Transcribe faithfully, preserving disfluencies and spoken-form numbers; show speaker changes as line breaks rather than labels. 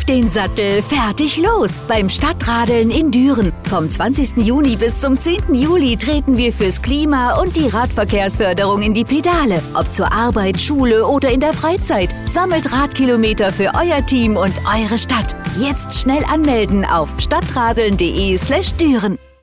Auf den Sattel, fertig los beim Stadtradeln in Düren. Vom zwanzigsten Juni bis zum zehnten Juli treten wir fürs Klima und die Radverkehrsförderung in die Pedale. Ob zur Arbeit, Schule oder in der Freizeit. Sammelt Radkilometer für euer Team und eure Stadt. Jetzt schnell anmelden auf stadtradeln punkt de slash Düren.